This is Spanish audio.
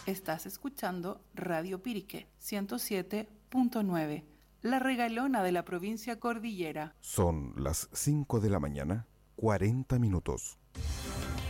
Estás escuchando Radio Pirique 107.9, la regalona de la provincia cordillera. Son las 5 de la mañana, 40 minutos.